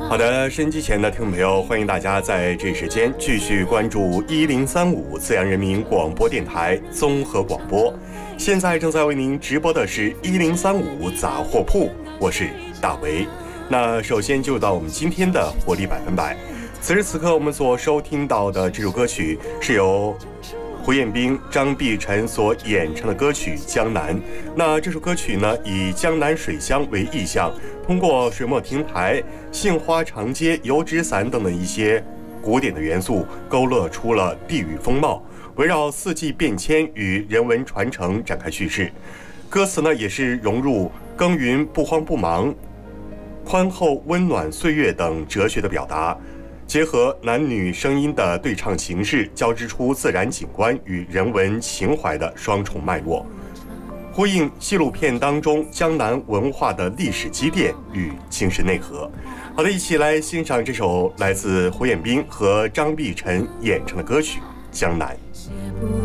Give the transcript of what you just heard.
好的，收音机前的听众朋友，欢迎大家在这时间继续关注1035自然人民广播电台综合广播。现在正在为您直播的是1035杂货铺，我是大为。那首先就到我们今天的活力100%。此时此刻我们所收听到的这首歌曲是由胡彦斌、张碧晨所演唱的歌曲《江南》。那这首歌曲呢，以江南水乡为意象，通过水墨亭台、杏花长街、油纸伞等等一些古典的元素，勾勒出了地域风貌，围绕四季变迁与人文传承展开叙事。歌词呢，也是融入耕耘不慌不忙、宽厚温暖岁月等哲学的表达，结合男女声音的对唱形式，交织出自然景观与人文情怀的双重脉络，呼应纪录片当中江南文化的历史积淀与精神内核。好的，一起来欣赏这首来自胡彦斌和张碧晨演唱的歌曲《江南》。